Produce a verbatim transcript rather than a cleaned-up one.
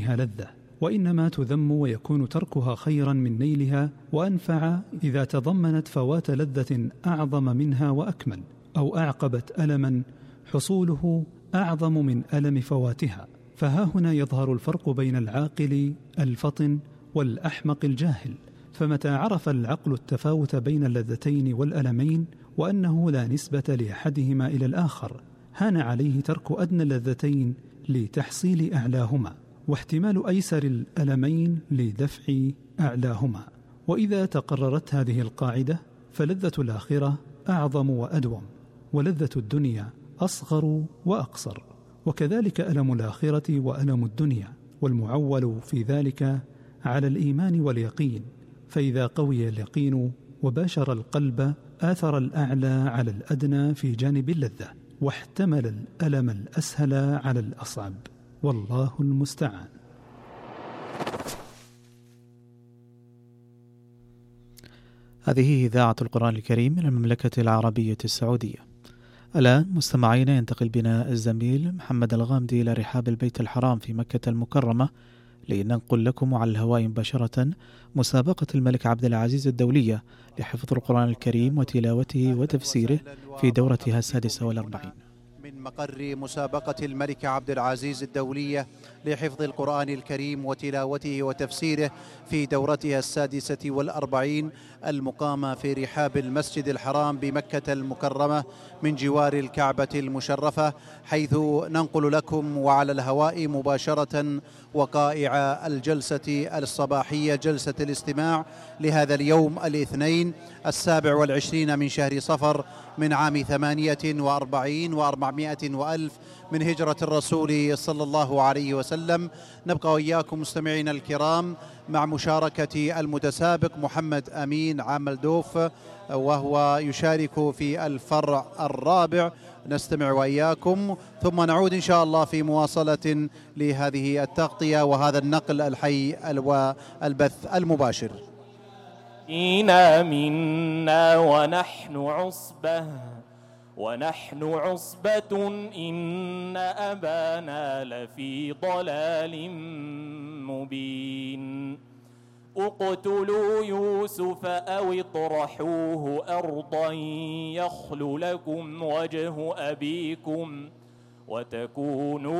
نيلها لذة، وإنما تذم ويكون تركها خيرا من نيلها وأنفع إذا تضمنت فوات لذة أعظم منها وأكمل، أو أعقبت ألما حصوله أعظم من ألم فواتها. فها هنا يظهر الفرق بين العاقل الفطن والأحمق الجاهل. فمتى عرف العقل التفاوت بين اللذتين والألمين وأنه لا نسبة لأحدهما إلى الآخر، هان عليه ترك أدنى اللذتين لتحصيل أعلاهما، واحتمال أيسر الألمين لدفع أعلاهما. وإذا تقررت هذه القاعدة فلذة الآخرة أعظم وأدوم، ولذة الدنيا أصغر وأقصر، وكذلك ألم الآخرة وألم الدنيا، والمعول في ذلك على الإيمان واليقين. فإذا قوي اليقين وباشر القلب آثر الأعلى على الأدنى في جانب اللذة، واحتمل الألم الأسهل على الأصعب، والله المستعان. هذه إذاعة القرآن الكريم من المملكة العربية السعودية. الآن مستمعينا ينتقل بنا الزميل محمد الغامدي إلى رحاب البيت الحرام في مكة المكرمة لننقل لكم على الهواء مباشرة مسابقة الملك عبد العزيز الدولية لحفظ القرآن الكريم وتلاوته وتفسيره في دورتها السادسة والأربعين. من مقر مسابقة الملك عبد العزيز الدولية لحفظ القرآن الكريم وتلاوته وتفسيره في دورتها السادسة والأربعين المقامة في رحاب المسجد الحرام بمكة المكرمة من جوار الكعبة المشرفة، حيث ننقل لكم وعلى الهواء مباشرة وقائع الجلسة الصباحية، جلسة الاستماع لهذا اليوم الاثنين السابع والعشرين من شهر صفر من عام ثمانية وأربعين وأربعمائة وألف من هجرة الرسول صلى الله عليه وسلم. نبقى وإياكم مستمعينا الكرام مع مشاركة المتسابق محمد أمين عامل دوف، وهو يشارك في الفرع الرابع. نستمع وإياكم ثم نعود إن شاء الله في مواصلة لهذه التغطية وهذا النقل الحي والبث المباشر. إنا منا ونحن عصبة ونحن عصبة إن أبانا لفي ضلال مبين. اقتلوا يوسف أو اطرحوه أرضا يخل لكم وجه أبيكم وتكونوا